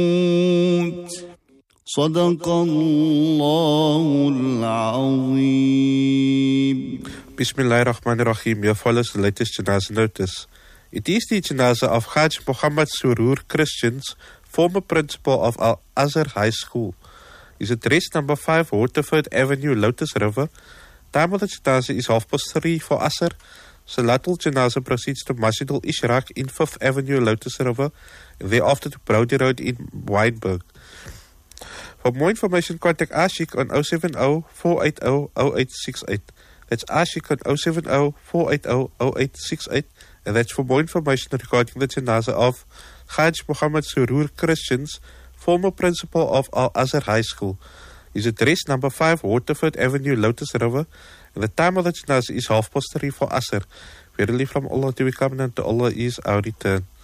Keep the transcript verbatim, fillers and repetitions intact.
صدق الله العظيم. Bismillahirrahmanirrahim. Here follows the latest Janazah notice. It is the Janazah of Haj Muhammad Surur Christians, former principal of Al-Azhar High School. Is address number five, Waterford Avenue, Lotus River. Time of the Janazah is half past three for Asr. Salatul Janazah proceeds to Masjid al-Ishraq in fifth Avenue, Lotus River, and thereafter to Brody Road in Wynberg. For more information, contact Ashik on oh seven oh, four eight oh, oh eight six eight. That's Ashik on oh seven oh, four eight oh, oh eight six eight. And that's for more information regarding the Janazah of Haj Muhammad Surur Christians, former principal of Al-Azhar High School. His address number five, Waterford Avenue, Lotus River. And the time of the Janazah is half past three for Asr. Verily from Allah to be coming, and to Allah is our return.